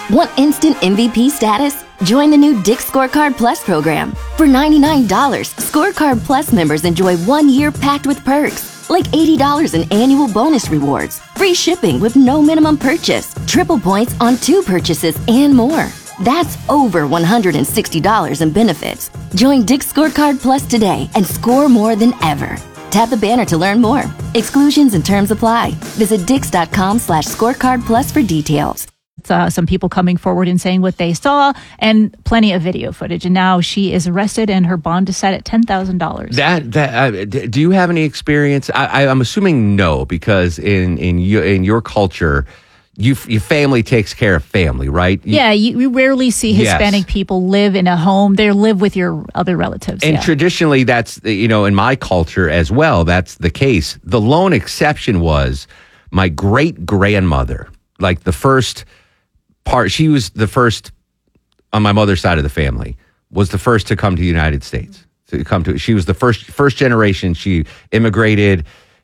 Want instant MVP status? Join the new Dick's Scorecard Plus program. For $99, Scorecard Plus members enjoy 1 year packed with perks, like $80 in annual bonus rewards, free shipping with no minimum purchase, triple points on 2 purchases, and more. That's over $160 in benefits. Join Dick's Scorecard Plus today and score more than ever. Tap the banner to learn more. Exclusions and terms apply. Visit dix.com/scorecard plus for details. Some people coming forward and saying what they saw, and plenty of video footage. And now she is arrested, and her bond is set at $10,000. Do you have any experience? I'm assuming no, because in your culture, your family takes care of family, right? You rarely see Hispanic people live in a home. They live with your other relatives. And traditionally, that's, in my culture as well, that's the case. The lone exception was my great-grandmother, like the first part. She was the first on my mother's side of the family, was the first to come to the United States. She was the first generation. She immigrated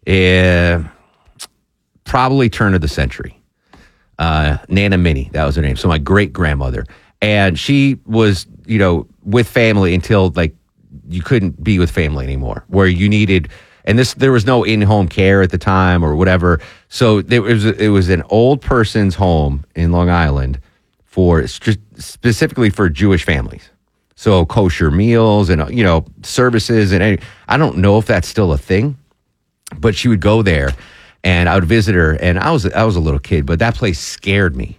probably turn of the century. Nana Minnie, that was her name. So my great grandmother, and she was, with family until like you couldn't be with family anymore, where you needed, and there was no in-home care at the time or whatever. So it was an old person's home in Long Island specifically for Jewish families. So kosher meals and, services. And I don't know if that's still a thing, but she would go there and I would visit her. And I was a little kid, but that place scared me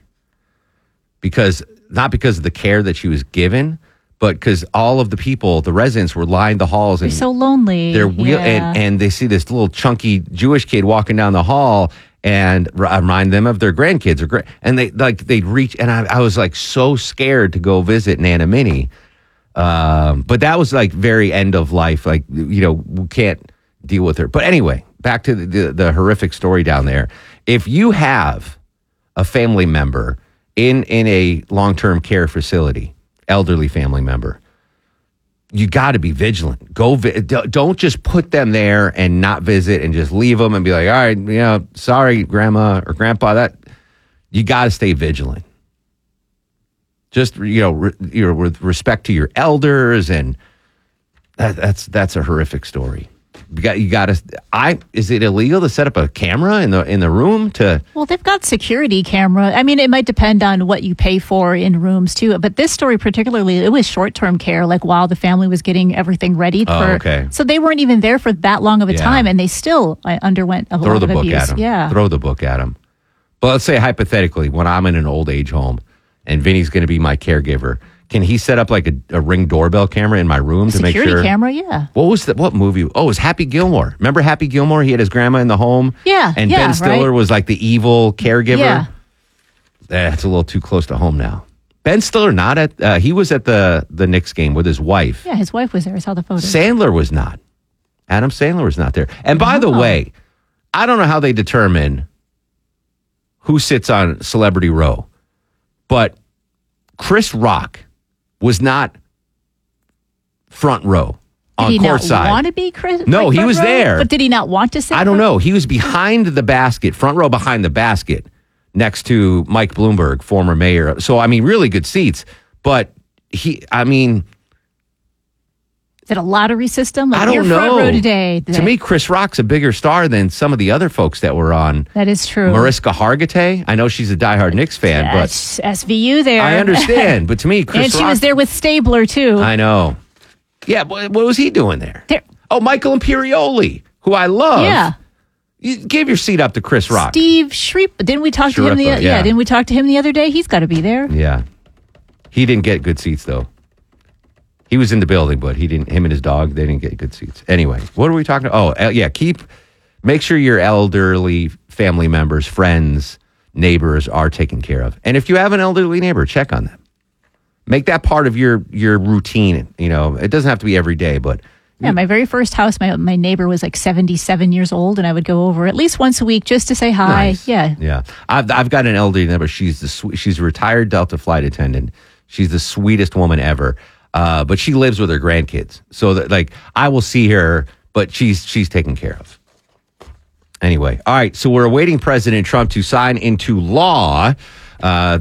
not because of the care that she was given, but because all of the residents were lined the halls. They're so lonely. And they see this little chunky Jewish kid walking down the hall and remind them of their grandkids. And they'd reach, and I was like so scared to go visit Nana Minnie. But that was like very end of life. Like, we can't deal with her. But anyway, back to the horrific story down there. If you have a family member in a long-term care facility, elderly family member, you got to be vigilant. Don't just put them there and not visit and just leave them and be like, all right, sorry, grandma or grandpa. You got to stay vigilant. Just, with respect to your elders, and that's a horrific story. You got to. Is it illegal to set up a camera in the room to? Well, they've got security camera. I mean, it might depend on what you pay for in rooms too. But this story particularly, it was short-term care, like while the family was getting everything ready. Okay. So they weren't even there for that long of a time, and they still underwent a lot of abuse. Throw the book at them. But let's say hypothetically, when I'm in an old age home and Vinny's going to be my caregiver, can he set up like a Ring doorbell camera in my room to make sure? Security camera, yeah. What movie? Oh, it was Happy Gilmore. Remember Happy Gilmore? He had his grandma in the home. Yeah. And Ben Stiller was like the evil caregiver. Yeah. That's a little too close to home now. Ben Stiller he was at the Knicks game with his wife. Yeah, his wife was there. I saw the photo. Sandler was not. Adam Sandler was not there. And by the way, I don't know how they determine who sits on Celebrity Row, but Chris Rock was not front row on courtside. Did he not want to be Chris? No, he was there. But did he not want to sit? I don't know. He was behind the basket, front row behind the basket, next to Mike Bloomberg, former mayor. So, really good seats. But is it a lottery system? Like, I don't know. Front row today. To me, Chris Rock's a bigger star than some of the other folks that were on. That is true. Mariska Hargitay. I know she's a diehard Knicks fan, but SVU there. I understand, but to me, Chris Rock. And she was there with Stabler too. I know. Yeah, what was he doing there? Michael Imperioli, who I love. Yeah. You give your seat up to Chris Rock. Steve Schreiber. Didn't we talk to him? Didn't we talk to him the other day? He's got to be there. Yeah. He didn't get good seats though. He was in the building, but he didn't. Him and his dog, they didn't get good seats. Anyway, what are we talking about? Oh, yeah. Make sure your elderly family members, friends, neighbors are taken care of. And if you have an elderly neighbor, check on them. Make that part of your routine. It doesn't have to be every day, but. Yeah, my very first house, my neighbor was like 77 years old, and I would go over at least once a week just to say hi. Nice. Yeah. Yeah. I've got an elderly neighbor. She's a retired Delta flight attendant. She's the sweetest woman ever. But she lives with her grandkids. So that, I will see her, but she's taken care of. Anyway. All right. So we're awaiting President Trump to sign into law